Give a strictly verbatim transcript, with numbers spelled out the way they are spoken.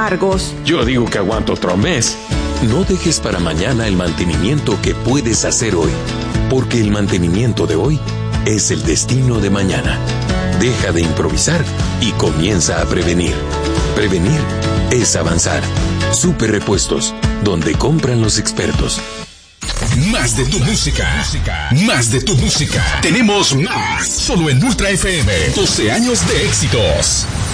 cargos. Yo digo que aguanto otro mes. No dejes para mañana el mantenimiento que puedes hacer hoy, porque el mantenimiento de hoy es el destino de mañana. Deja de improvisar y comienza a prevenir. Prevenir es avanzar. Super Repuestos, donde compran los expertos. Más de tu música. Más de tu música. Tenemos más. Solo en Ultra F M. doce años de éxitos.